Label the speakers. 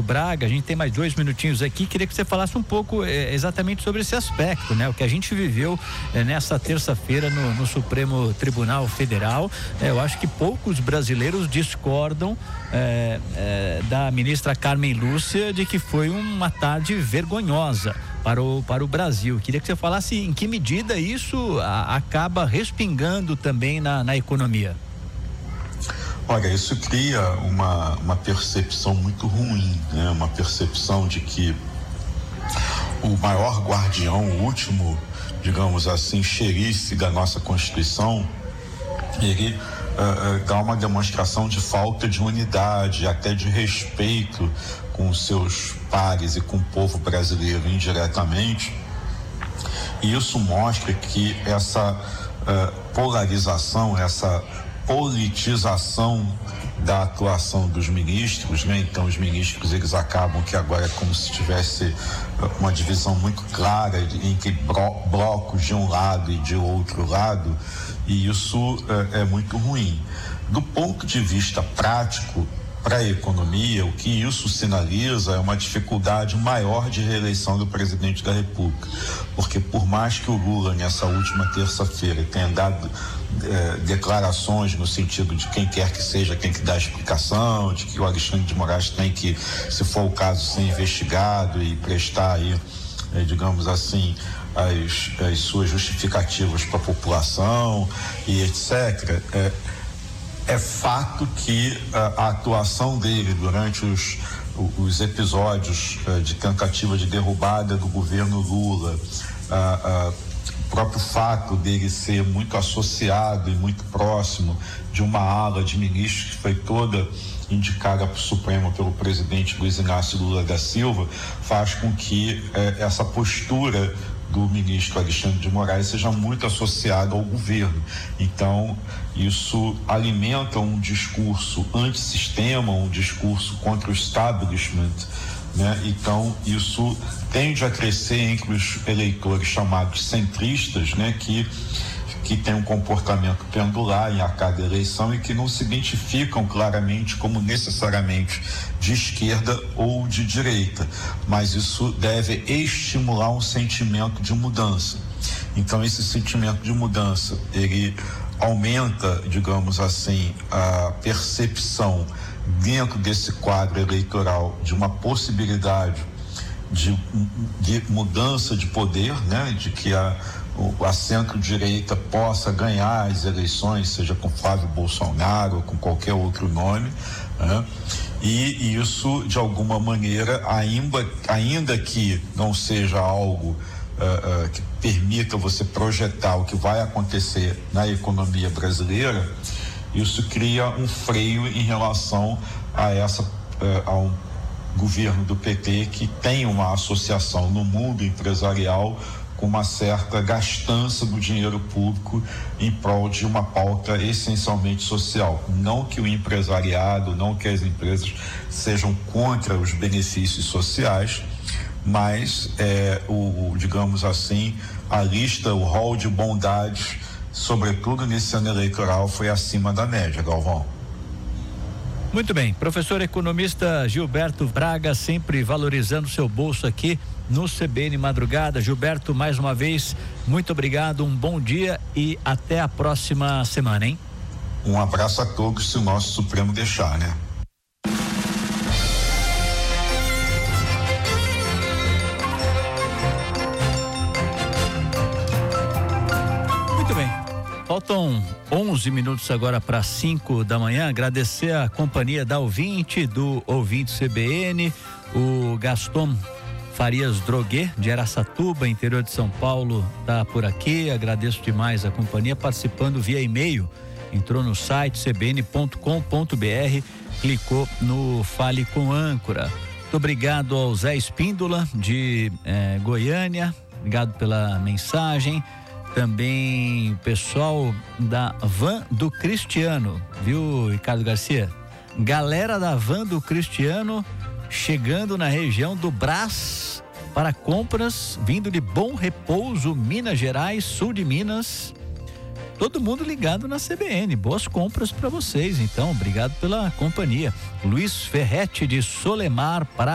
Speaker 1: Braga, a gente tem mais 2 minutinhos aqui, queria que você falasse um pouco exatamente sobre esse aspecto, né? O que a gente viveu nessa terça-feira no Supremo Tribunal Federal. Eu acho que poucos brasileiros discordam da ministra Carmen Lúcia de que foi uma tarde vergonhosa para o Brasil. Queria que você falasse em que medida isso acaba respingando também na economia.
Speaker 2: Olha, isso cria uma percepção muito ruim, né? Uma percepção de que o maior guardião, o último, digamos assim, xerife da nossa Constituição, ele dá uma demonstração de falta de unidade, até de respeito com os seus pares e com o povo brasileiro indiretamente. E isso mostra que essa polarização, essa politização da atuação dos ministros, né? Então os ministros, eles acabam que agora é como se tivesse uma divisão muito clara entre blocos de um lado e de outro lado, e isso é muito ruim. Do ponto de vista prático, para a economia, o que isso sinaliza é uma dificuldade maior de reeleição do presidente da República, porque por mais que o Lula, nessa última terça-feira, tenha dado declarações no sentido de quem quer que seja quem que dá explicação, de que o Alexandre de Moraes tem que, se for o caso, ser investigado e prestar aí, digamos assim, as suas justificativas para a população e etc., é fato que a atuação dele durante os episódios de tentativa de derrubada do governo Lula, o próprio fato dele ser muito associado e muito próximo de uma ala de ministros que foi toda indicada para o Supremo pelo presidente Luiz Inácio Lula da Silva, faz com que essa postura do ministro Alexandre de Moraes seja muito associado ao governo. Então, isso alimenta um discurso antissistema, um discurso contra o establishment, né? Então, isso tende a crescer entre os eleitores chamados centristas, né? Que tem um comportamento pendular a cada eleição e que não se identificam claramente como necessariamente de esquerda ou de direita, mas isso deve estimular um sentimento de mudança. Então, esse sentimento de mudança, ele aumenta, digamos assim, a percepção dentro desse quadro eleitoral de uma possibilidade de mudança de poder, né? De que a centro-direita possa ganhar as eleições, seja com Flávio Bolsonaro ou com qualquer outro nome, né? E isso, de alguma maneira, ainda que não seja algo que permita você projetar o que vai acontecer na economia brasileira, isso cria um freio em relação a um governo do PT que tem uma associação no mundo empresarial com uma certa gastança do dinheiro público em prol de uma pauta essencialmente social. Não que o empresariado, não que as empresas sejam contra os benefícios sociais, mas digamos assim, a lista, o rol de bondades, sobretudo nesse ano eleitoral, foi acima da média, Galvão.
Speaker 1: Muito bem, professor economista Gilberto Braga, sempre valorizando seu bolso aqui no CBN Madrugada. Gilberto, mais uma vez, muito obrigado, um bom dia e até a próxima semana, hein?
Speaker 2: Um abraço a todos, se o nosso Supremo deixar, né?
Speaker 1: Muito bem. Faltam 11 minutos agora para 5 da manhã. Agradecer a companhia da ouvinte, do ouvinte CBN, o Gaston Farias Droguet, de Araçatuba, interior de São Paulo, tá por aqui. Agradeço demais a companhia, participando via e-mail. Entrou no site cbn.com.br, clicou no Fale com Âncora. Muito obrigado ao Zé Espíndola, de Goiânia. Obrigado pela mensagem. Também o pessoal da Van do Cristiano, viu, Ricardo Garcia? Galera da Van do Cristiano chegando na região do Brás para compras, vindo de Bom Repouso, Minas Gerais, sul de Minas. Todo mundo ligado na CBN. Boas compras para vocês, então. Obrigado pela companhia. Luiz Ferretti, de Solemar, para